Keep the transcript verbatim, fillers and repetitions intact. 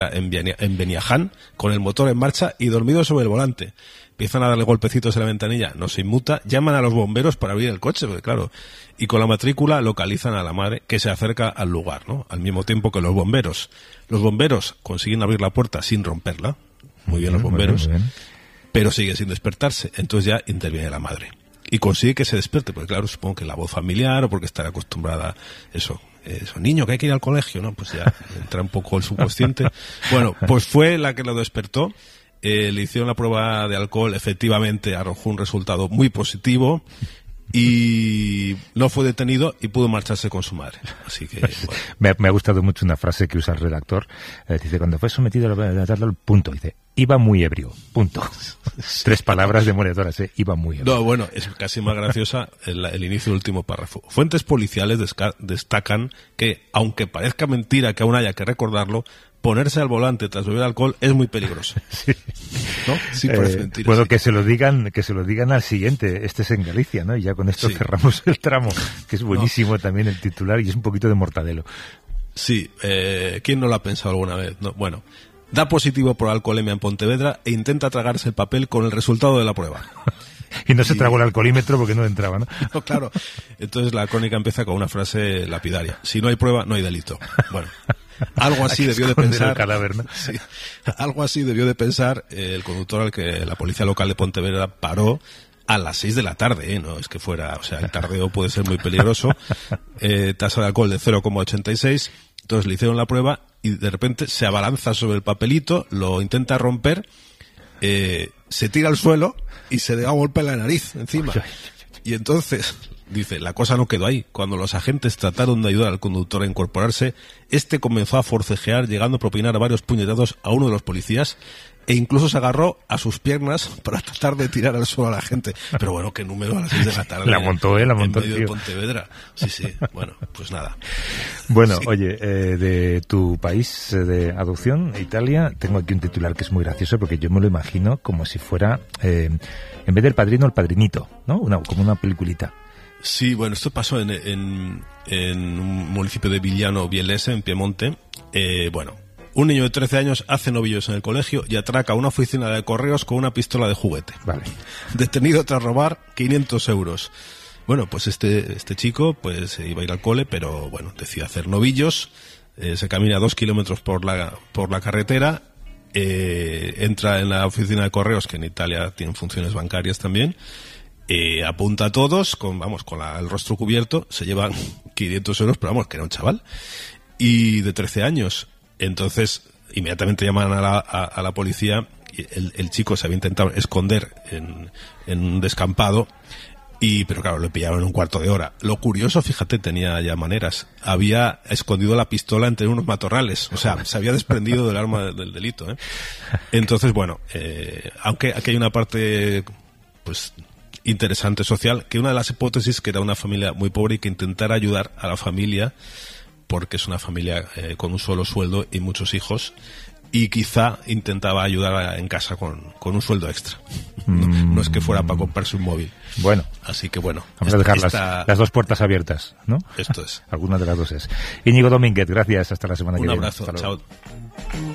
en Beniaján, con el motor en marcha y dormido sobre el volante. Empiezan a darle golpecitos en la ventanilla, no se inmuta, llaman a los bomberos para abrir el coche, porque claro, y con la matrícula localizan a la madre que se acerca al lugar, ¿no? Al mismo tiempo que los bomberos. Los bomberos consiguen abrir la puerta sin romperla, muy bien los bomberos, muy bien, muy bien. Pero sigue sin despertarse, entonces ya interviene la madre. Y consigue que se despierte, porque claro, supongo que la voz familiar o porque estará acostumbrada, eso, eso, niño, que hay que ir al colegio, ¿no? Pues ya entra un poco el subconsciente. Bueno, pues fue la que lo despertó. Eh, le hicieron la prueba de alcohol, efectivamente arrojó un resultado muy positivo y no fue detenido y pudo marcharse con su madre. Así que, bueno. me, me ha gustado mucho una frase que usa el redactor. Eh, dice, cuando fue sometido a la tarde, punto, dice, iba muy ebrio, punto. Tres palabras demoledoras, ¿eh? Iba muy ebrio. No, bueno, es casi más graciosa el, el inicio del último párrafo. Fuentes policiales desca- destacan que, aunque parezca mentira que aún haya que recordarlo, ponerse al volante tras beber alcohol es muy peligroso. Sí. ¿No? Sí, parece eh, mentira. Bueno, sí. que se lo digan, que se lo digan al siguiente. Este es en Galicia, ¿no? Y ya con esto sí. cerramos el tramo, que es buenísimo no. también el titular y es un poquito de mortadelo. Sí, eh, ¿quién no lo ha pensado alguna vez? No, bueno, da positivo por alcoholemia en Pontevedra e intenta tragarse el papel con el resultado de la prueba. Y no se tragó el alcoholímetro porque no entraba, ¿no? No, claro. Entonces la crónica empieza con una frase lapidaria. Si no hay prueba, no hay delito. Bueno, algo así debió de pensar. El cadáver, ¿no? Sí, algo así debió de pensar el conductor al que la policía local de Pontevedra paró a las seis de la tarde, ¿eh? No es que fuera, o sea, el tardeo puede ser muy peligroso. Eh, tasa de alcohol de cero coma ochenta y seis. Entonces le hicieron la prueba y de repente se abalanza sobre el papelito, lo intenta romper, eh, se tira al suelo y se da un golpe en la nariz encima. Y entonces, dice, la cosa no quedó ahí. Cuando los agentes trataron de ayudar al conductor a incorporarse, este comenzó a forcejear, llegando a propinar varios puñetazos a uno de los policías e incluso se agarró a sus piernas para tratar de tirar al suelo a la gente. Pero bueno, qué número a las seis de la tarde. La montó, ¿eh? La montó, en medio tío. de Pontevedra. Sí, sí. Bueno, pues nada. Bueno, sí. oye, eh, de tu país de adopción, Italia, tengo aquí un titular que es muy gracioso porque yo me lo imagino como si fuera, eh, en vez del padrino, el padrinito, ¿no? Una, como una peliculita. Sí, bueno, esto pasó en, en, en un municipio de Villano Bielese, en Piemonte. Eh, bueno, un niño de trece años hace novillos en el colegio y atraca una oficina de correos con una pistola de juguete. Vale. Detenido tras robar quinientos euros. Bueno, pues este este chico pues iba a ir al cole, pero bueno, decide hacer novillos. Eh, se camina dos kilómetros por la por la carretera. Eh, entra en la oficina de correos, que en Italia tienen funciones bancarias también. Eh, apunta a todos, con vamos con la, el rostro cubierto. Se llevan quinientos euros, pero vamos, que era un chaval. Y de trece años. Entonces, inmediatamente llaman a la, a, a la policía. El, el chico se había intentado esconder en, en un descampado, y pero claro, lo pillaron en un cuarto de hora. Lo curioso, fíjate, tenía ya maneras. Había escondido la pistola entre unos matorrales. O sea, se había desprendido del arma del, del delito, ¿eh? Entonces, bueno, eh, aunque aquí hay una parte, pues, interesante social, que una de las hipótesis que era una familia muy pobre y que intentara ayudar a la familia, porque es una familia eh, con un solo sueldo y muchos hijos, y quizá intentaba ayudar a, en casa con, con un sueldo extra. No, no es que fuera para comprarse un móvil. Bueno. Así que bueno. Vamos esta, a dejar esta... las, las dos puertas abiertas, ¿no? Esto es. Alguna de las dos es. Íñigo Domínguez, gracias. Hasta la semana un que viene. Un abrazo. Chao.